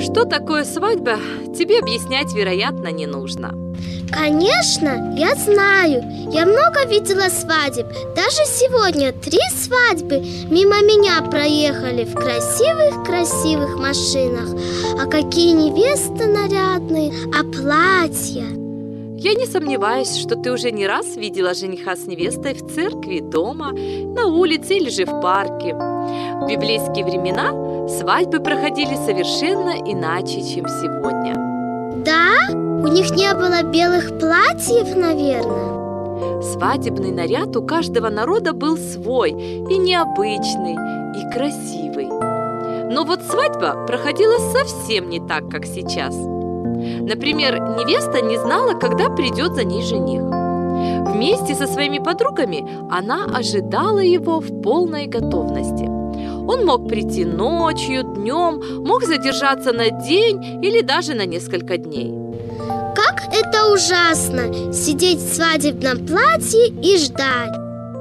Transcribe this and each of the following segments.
Что такое свадьба, тебе объяснять, вероятно, не нужно. Конечно, я знаю. Я много видела свадеб. Даже сегодня 3 свадьбы мимо меня проехали в красивых-красивых машинах. А какие невесты нарядные, а платья! Я не сомневаюсь, что ты уже не раз видела жениха с невестой в церкви, дома, на улице или же в парке. В библейские времена свадьбы проходили совершенно иначе, чем сегодня. Да? У них не было белых платьев, наверное. Свадебный наряд у каждого народа был свой, и необычный, и красивый. Но вот свадьба проходила совсем не так, как сейчас. Например, невеста не знала, когда придет за ней жених. Вместе со своими подругами она ожидала его в полной готовности. Он мог прийти ночью, днем, мог задержаться на день или даже на несколько дней. Как это ужасно – сидеть в свадебном платье и ждать.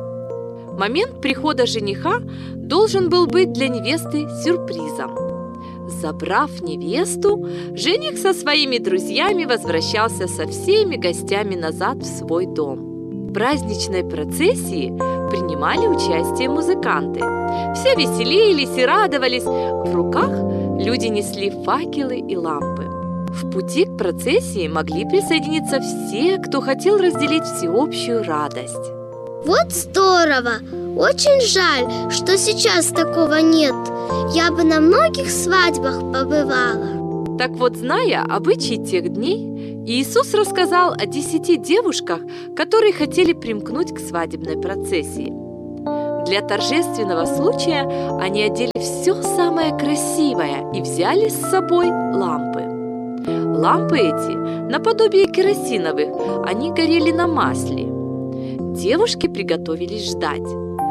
Момент прихода жениха должен был быть для невесты сюрпризом. Забрав невесту, жених со своими друзьями возвращался со всеми гостями назад в свой дом. В праздничной процессии принимали участие музыканты. Все веселились и радовались. В руках люди несли факелы и лампы. В пути к процессии могли присоединиться все, кто хотел разделить всеобщую радость. Вот здорово! Очень жаль, что сейчас такого нет. Я бы на многих свадьбах побывала. Так вот, зная обычаи тех дней, Иисус рассказал о 10 девушках, которые хотели примкнуть к свадебной процессии. Для торжественного случая они одели все самое красивое и взяли с собой лампы. Лампы эти, наподобие керосиновых, они горели на масле. Девушки приготовились ждать.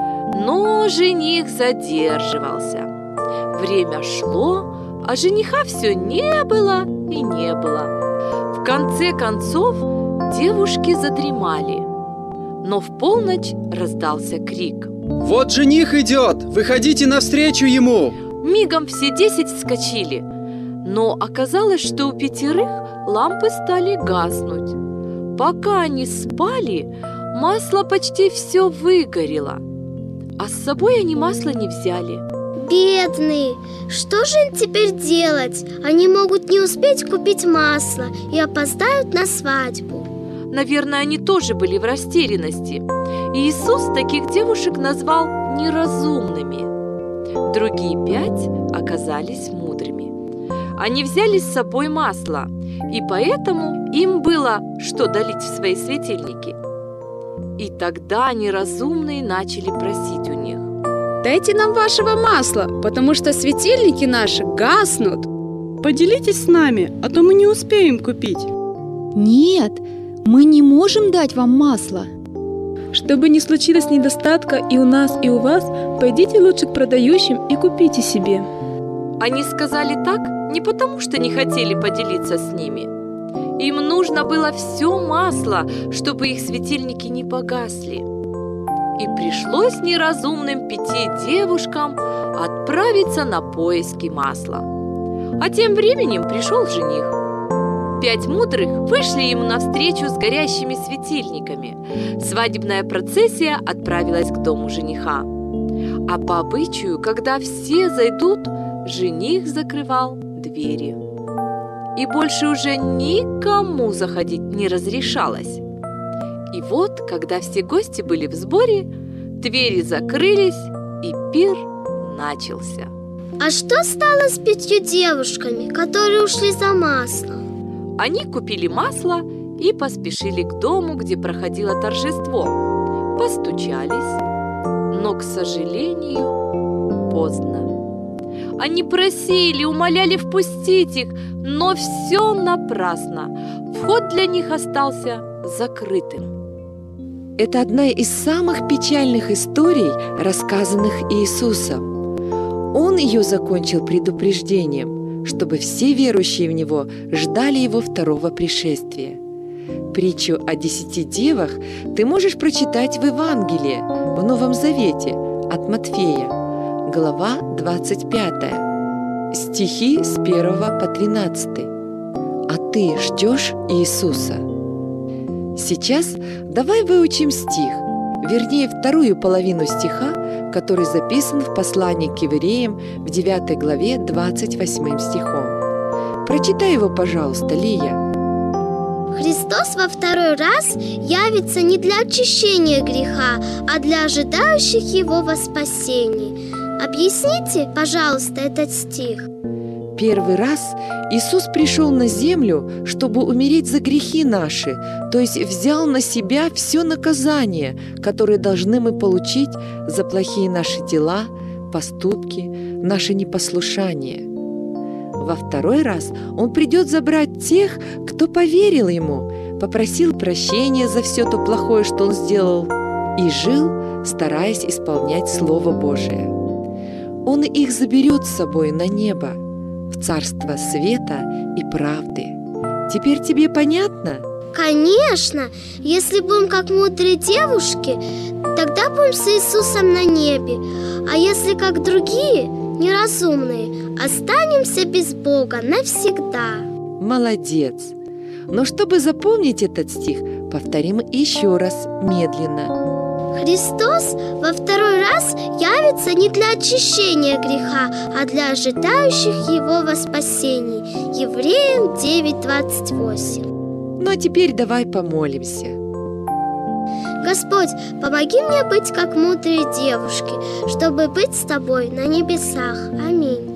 Но жених задерживался. Время шло, а жениха все не было и не было. В конце концов девушки задремали. Но в полночь раздался крик. «Вот жених идет! Выходите навстречу ему!» Мигом все 10 вскочили. Но оказалось, что у 5 лампы стали гаснуть. Пока они спали, масло почти все выгорело. А с собой они масло не взяли. Бедные! Что же им теперь делать? Они могут не успеть купить масло и опоздают на свадьбу. Наверное, они тоже были в растерянности. И Иисус таких девушек назвал неразумными. Другие 5 оказались мудрыми. Они взяли с собой масло, и поэтому им было что долить в свои светильники. И тогда неразумные начали просить у них: «Дайте нам вашего масла, потому что светильники наши гаснут». «Поделитесь с нами, а то мы не успеем купить». «Нет, мы не можем дать вам масло». «Чтобы не случилось недостатка и у нас, и у вас, пойдите лучше к продающим и купите себе». Они сказали так не потому, что не хотели поделиться с ними. Им нужно было все масло, чтобы их светильники не погасли. И пришлось неразумным 5 девушкам отправиться на поиски масла. А тем временем пришел жених. 5 мудрых вышли ему навстречу с горящими светильниками. Свадебная процессия отправилась к дому жениха. А по обычаю, когда все зайдут, жених закрывал двери. И больше уже никому заходить не разрешалось. И вот, когда все гости были в сборе, двери закрылись, и пир начался. А что стало с 5 девушками, которые ушли за маслом? Они купили масло и поспешили к дому, где проходило торжество. Постучались, но, к сожалению, поздно. Они просили, умоляли впустить их, но все напрасно. Вход для них остался закрытым. Это одна из самых печальных историй, рассказанных Иисусом. Он ее закончил предупреждением, чтобы все верующие в Него ждали Его второго пришествия. Притчу о 10 девах ты можешь прочитать в Евангелии, в Новом Завете, от Матфея, глава 25. стихи с 1 по 13. А ты ждешь Иисуса? Сейчас давай выучим стих, вернее, вторую половину стиха, который записан в послании к евреям в 9 главе 28 стихом. Прочитай его, пожалуйста, Лия. Христос во второй раз явится не для очищения греха, а для ожидающих Его во спасении. Объясните, пожалуйста, этот стих. Первый раз Иисус пришел на землю, чтобы умереть за грехи наши, то есть взял на себя все наказание, которое должны мы получить за плохие наши дела, поступки, наше непослушание. Во второй раз Он придет забрать тех, кто поверил Ему, попросил прощения за все то плохое, что Он сделал, и жил, стараясь исполнять Слово Божие. Он их заберет с собой на небо, в царство света и правды. Теперь тебе понятно? Конечно, если будем как мудрые девушки, тогда будем с Иисусом на небе. А если как другие, неразумные, останемся без Бога навсегда. Молодец! Но чтобы запомнить этот стих, повторим еще раз медленно. Христос во второй раз явится не для очищения греха, а для ожидающих Его во спасении. Евреям 9:28. Ну а теперь давай помолимся. Господь, помоги мне быть как мудрые девушки, чтобы быть с Тобой на небесах. Аминь.